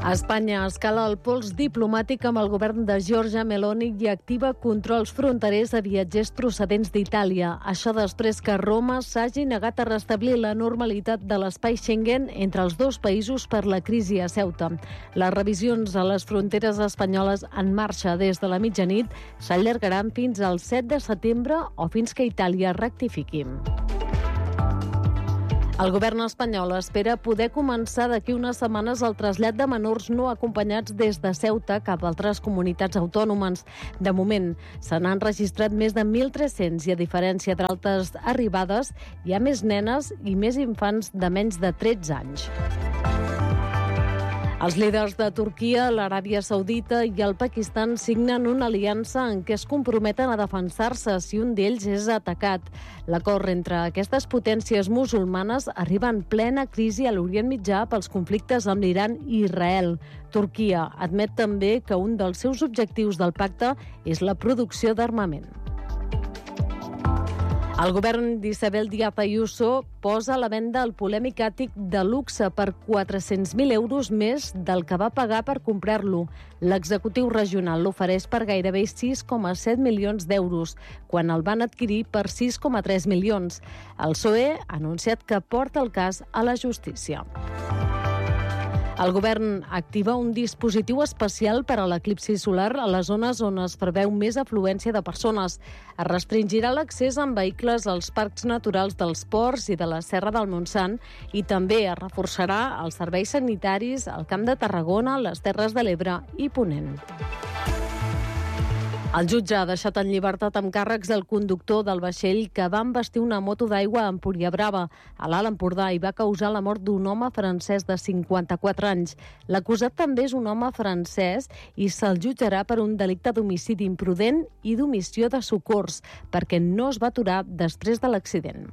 A Espanya escala el pols diplomàtic amb el govern de Giorgia Meloni i activa controls fronterers a viatgers procedents d'Itàlia. Això després que Roma s'hagi negat a restablir la normalitat de l'espai Schengen entre els dos països per la crisi a Ceuta. Les revisions a les fronteres espanyoles en marxa des de la mitjanit s'allargaran fins al 7 de setembre o fins que Itàlia rectifiqui. El govern espanyol espera poder començar d'aquí unes setmanes el trasllat de menors no acompanyats des de Ceuta cap a altres comunitats autònomes. De moment, se n'han registrat més de 1.300 i, a diferència d'altres arribades, hi ha més nenes i més infants de menys de 13 anys. Els líders de Turquia, l'Aràbia Saudita i el Pakistan signen una aliança en què es comprometen a defensar-se si un d'ells és atacat. L'acord entre aquestes potències musulmanes arriba en plena crisi a l'Orient Mitjà pels conflictes amb l'Iran i Israel. Turquia admet també que un dels seus objectius del pacte és la producció d'armament. El govern d'Isabel Díaz Ayuso posa a la venda el polèmic àtic de luxe per 400.000 euros més del que va pagar per comprar-lo. L'executiu regional l'ofereix per gairebé 6,7 milions d'euros, quan el van adquirir per 6,3 milions. El PSOE ha anunciat que porta el cas a la justícia. El govern activa un dispositiu especial per a l'eclipsi solar a les zones on es preveu més afluència de persones. Es restringirà l'accés amb vehicles als parcs naturals dels Ports i de la Serra del Montsant i també es reforçarà els serveis sanitaris al Camp de Tarragona, les Terres de l'Ebre i Ponent. El jutge ha deixat en llibertat amb càrrecs el conductor del vaixell que va embestir una moto d'aigua a Empuriabrava, a l'Alt Empordà, i va causar la mort d'un home francès de 54 anys. L'acusat també és un home francès i se'l jutjarà per un delicte d'homicidi imprudent i d'omissió de socors, perquè no es va aturar després de l'accident.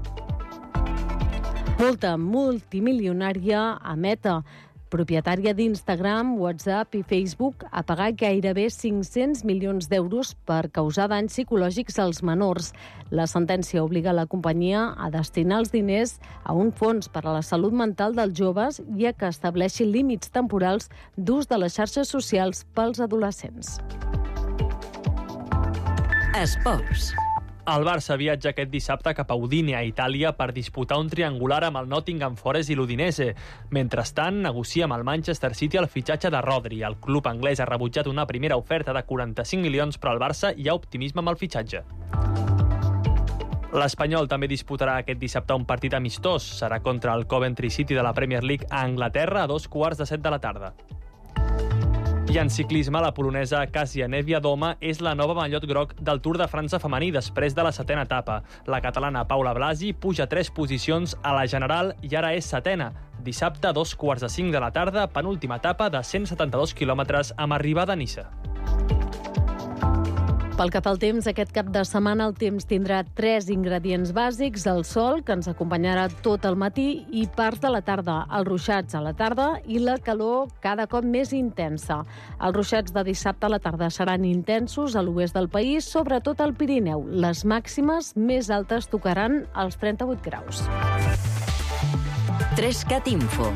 Multa multimilionària a Meta, propietària d'Instagram, WhatsApp i Facebook, ha pagat gairebé 500 milions d'euros per causar danys psicològics als menors. La sentència obliga la companyia a destinar els diners a un fons per a la salut mental dels joves i a que estableixi límits temporals d'ús de les xarxes socials pels adolescents. Esports. El Barça viatja aquest dissabte cap a Udine, a Itàlia, per disputar un triangular amb el Nottingham Forest i l'Udinese. Mentrestant, negocia amb el Manchester City el fitxatge de Rodri. El club anglès ha rebutjat una primera oferta de 45 milions, però al Barça hi ha optimisme amb el fitxatge. L'Espanyol també disputarà aquest dissabte un partit amistós. Serà contra el Coventry City de la Premier League a Anglaterra a 2:15 de la tarda. I en ciclisme, la polonesa Kasia Niewiadoma és la nova mallot groc del Tour de França femení després de la 7a etapa. La catalana Paula Blasi puja 3 posicions a la general i ara és 7a. Dissabte a 2:15 de la tarda, penúltima etapa de 172 quilòmetres amb arribada a Niça. Pel que fa al temps, aquest cap de setmana el temps tindrà 3 ingredients bàsics: el sol, que ens acompanyarà tot el matí, i parts de la tarda, els ruixats a la tarda i la calor cada cop més intensa. Els ruixats de dissabte a la tarda seran intensos a l'oest del país, sobretot al Pirineu. Les màximes més altes tocaran els 38 graus. 3CAT Info.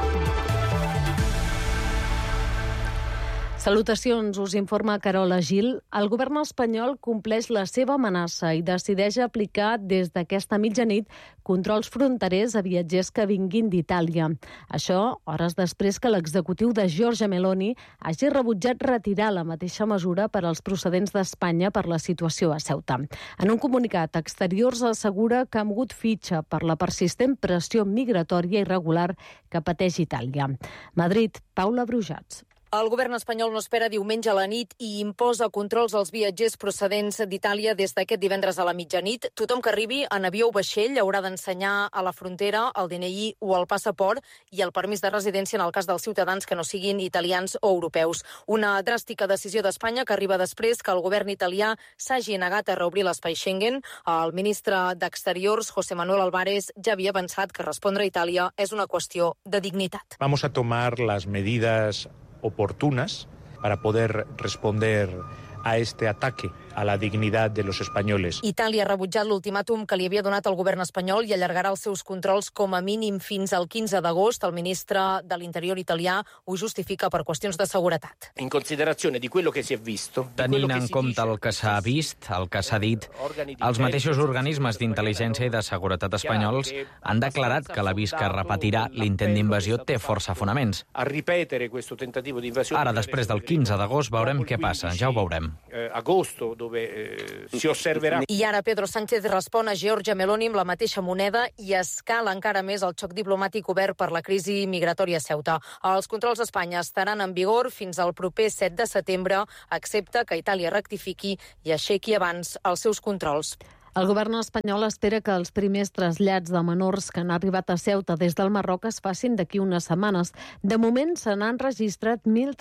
Salutacions, us informa Carola Gil. El govern espanyol compleix la seva amenaça i decideix aplicar des d'aquesta mitjanit controls fronterers a viatgers que vinguin d'Itàlia. Això, hores després que l'executiu de Giorgia Meloni hagi rebutjat retirar la mateixa mesura per als procedents d'Espanya per la situació a Ceuta. En un comunicat, Exteriors assegura que ha mogut fitxa per la persistent pressió migratòria irregular que pateix Itàlia. Madrid, Paula Brujats. El govern espanyol no espera diumenge a la nit i imposa controls als viatgers procedents d'Itàlia des d'aquest divendres a la mitjanit. Tothom que arribi en avió o vaixell haurà d'ensenyar a la frontera el DNI o el passaport i el permís de residència en el cas dels ciutadans que no siguin italians o europeus. Una dràstica decisió d'Espanya que arriba després que el govern italià s'hagi negat a reobrir l'espai Schengen. El ministre d'Exteriors, José Manuel Álvarez, ja havia pensat que respondre a Itàlia és una qüestió de dignitat. Vamos a tomar las medidas oportunas para poder responder a este ataque a la dignidad de los españoles. Itàlia ha rebutjat l'ultimàtum que li havia donat el govern espanyol i allargarà els seus controls com a mínim fins al 15 d'agost. El ministre de l'Interior italià ho justifica per qüestions de seguretat. In considerazione di quello che si è visto, tenint en compte el que s'ha vist, el que s'ha dit, els mateixos organismes d'intel·ligència i de seguretat espanyols han declarat que l'avís que repetirà l'intent d'invasió té força fonaments. Ara, després del 15 d'agost, veurem què passa, ja ho veurem. I ara Pedro Sánchez respon a Giorgia Meloni amb la mateixa moneda i escala encara més el xoc diplomàtic obert per la crisi migratòria a Ceuta. Els controls a Espanya estaran en vigor fins al proper 7 de setembre, excepte que Itàlia rectifiqui i aixequi abans els seus controls. El govern espanyol espera que els primers trasllats de menors que han arribat a Ceuta des del Marroc es facin d'aquí unes setmanes. De moment se n'han registrat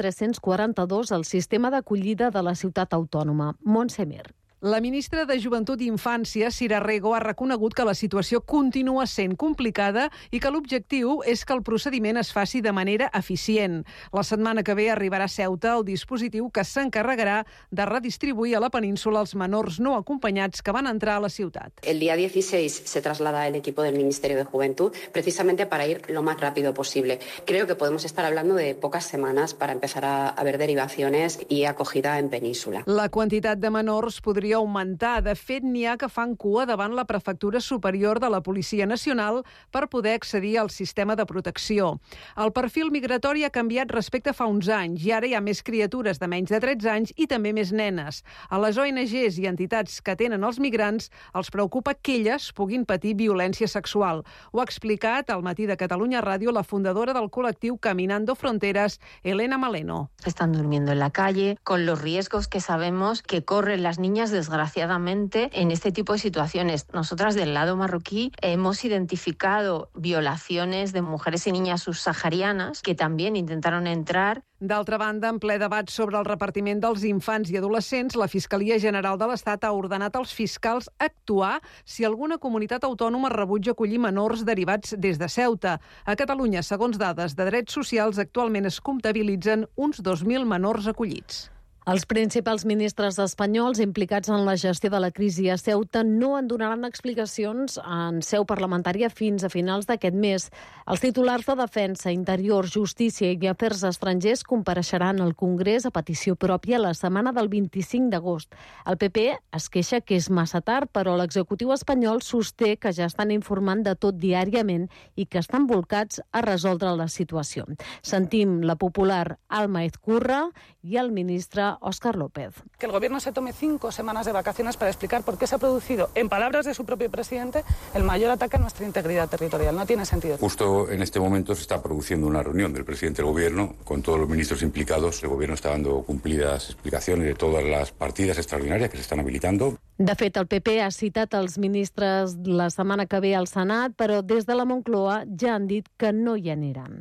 1.342 al sistema d'acollida de la ciutat autònoma. Montse Mir. La ministra de Joventut i Infància, Sira Rego, ha reconegut que la situació continua sent complicada i que l'objectiu és que el procediment es faci de manera eficient. La setmana que ve arribarà a Ceuta el dispositiu que s'encarregarà de redistribuir a la península els menors no acompanyats que van entrar a la ciutat. El día 16 se traslada el equipo del Ministerio de Juventud precisamente para ir lo más rápido posible. Creo que podemos estar hablando de pocas semanas para empezar a ver derivaciones y acogida en península. La quantitat de menors podria augmentar. De fet, n'hi ha que fan cua davant la Prefectura Superior de la Policia Nacional per poder accedir al sistema de protecció. El perfil migratori ha canviat respecte a fa uns anys i ara hi ha més criatures de menys de 13 anys i també més nenes. A les ONGs i entitats que atenen els migrants els preocupa que elles puguin patir violència sexual. Ho ha explicat al Matí de Catalunya Ràdio la fundadora del col·lectiu Caminando Fronteras, Elena Maleno. Están durmiendo en la calle con los riesgos que sabemos que corren las niñas desgraciadamente en este tipo de situaciones. Nosotras del lado marroquí hemos identificado violaciones de mujeres y niñas subsaharianas que también intentaron entrar. D'altra banda, en ple debat sobre el repartiment dels infants i adolescents, la Fiscalia General de l'Estat ha ordenat als fiscals actuar si alguna comunitat autònoma rebutja acollir menors derivats des de Ceuta. A Catalunya, segons dades de drets socials, actualment es comptabilitzen uns 2.000 menors acollits. Els principals ministres espanyols implicats en la gestió de la crisi a Ceuta no en donaran explicacions en seu parlamentària fins a finals d'aquest mes. Els titulars de Defensa, Interior, Justícia i Afers Estrangers compareixeran al Congrés a petició pròpia la setmana del 25 d'agost. El PP es queixa que és massa tard, però l'executiu espanyol sosté que ja estan informant de tot diàriament i que estan volcats a resoldre la situació. Sentim la popular Alma Ezcurra i el ministre Óscar López. Que el gobierno se tome 5 semanas de vacaciones para explicar por qué se ha producido, en palabras de su propio presidente, el mayor ataque a nuestra integridad territorial. No tiene sentido. Justo en este momento se está produciendo una reunión del presidente del gobierno con todos los ministros implicados. El gobierno está dando cumplidas explicaciones de todas las partidas extraordinàries que se están habilitando. De fet, el PP ha citat els ministres la setmana que ve al Senat, però des de la Moncloa ja han dit que no hi aniran.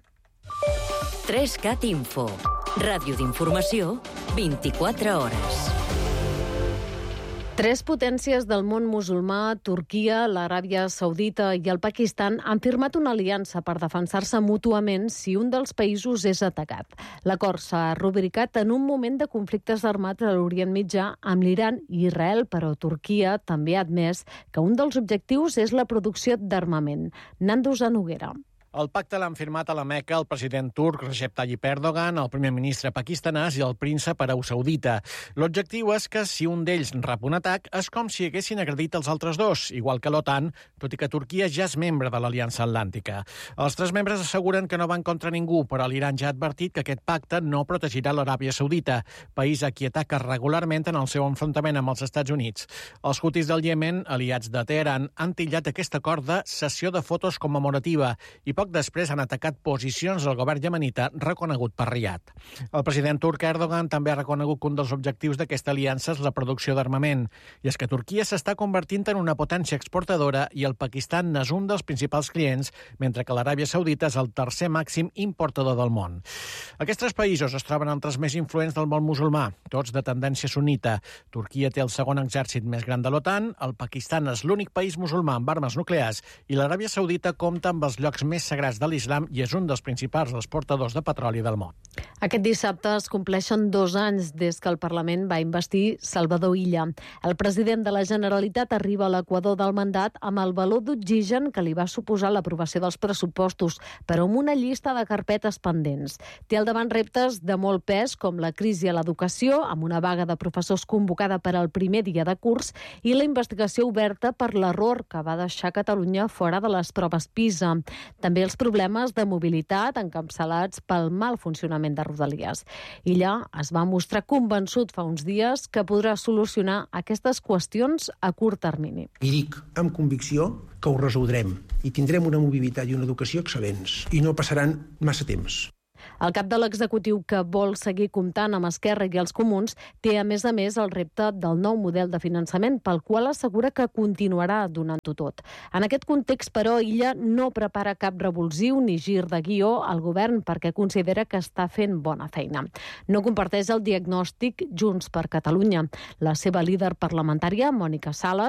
3CAT Info. Ràdio d'informació, 24 hores. 3 potències del món musulmà, Turquia, l'Aràbia Saudita i el Pakistan, han firmat una aliança per defensar-se mútuament si un dels països és atacat. L'acord s'ha rubricat en un moment de conflictes armats a l'Orient Mitjà amb l'Iran i Israel, però Turquia també ha admès que un dels objectius és la producció d'armament. Nando Zanoguera. El pacte l'han firmat a la Meca el president turc Recep Tayyip Erdogan, el primer ministre pakistanès i el príncep arau saudita. L'objectiu és que si un d'ells rep un atac és com si haguessin agredit els altres dos, igual que l'OTAN, tot i que Turquia ja és membre de l'Aliança Atlàntica. Els 3 membres asseguren que no van contra ningú, però l'Iran ja ha advertit que aquest pacte no protegirà l'Aràbia Saudita, país a qui ataca regularment en el seu enfrontament amb els Estats Units. Els hutis del Iemen, aliats de Teheran, han titllat aquest acord de sessió de fotos commemorativa i poc després han atacat posicions del govern iemenita reconegut per Riad. El president turc Erdogan també ha reconegut que un dels objectius d'aquesta aliança és la producció d'armament. I és que Turquia s'està convertint en una potència exportadora i el Pakistan n'és un dels principals clients, mentre que l'Aràbia Saudita és el tercer màxim importador del món. Aquests 3 països es troben entre els més influents del món musulmà, tots de tendència sunnita. Turquia té el segon exèrcit més gran de l'OTAN, el Pakistan és l'únic país musulmà amb armes nuclears i l'Aràbia Saudita compta amb els llocs més sagrats de l'islam i és un dels principals exportadors de petroli del món. Aquest dissabte es compleixen 2 anys des que el Parlament va investir Salvador Illa. El president de la Generalitat arriba a l'equador del mandat amb el valor d'oxigen que li va suposar l'aprovació dels pressupostos, però amb una llista de carpetes pendents. Té al davant reptes de molt pes, com la crisi a l'educació, amb una vaga de professors convocada per al primer dia de curs, i la investigació oberta per l'error que va deixar Catalunya fora de les proves PISA. També els problemes de mobilitat encapçalats pel mal funcionament de Rodalies. Illa es va mostrar convençut fa uns dies que podrà solucionar aquestes qüestions a curt termini. I dic amb convicció que ho resoldrem i tindrem una mobilitat i una educació excel·lents i no passaran massa temps. El cap de l'executiu, que vol seguir comptant amb Esquerra i els Comuns, té a més el repte del nou model de finançament, pel qual assegura que continuarà donant-ho tot. En aquest context, però, Illa no prepara cap revulsiu ni gir de guió al govern perquè considera que està fent bona feina. No comparteix el diagnòstic Junts per Catalunya. La seva líder parlamentària, Mònica Sales,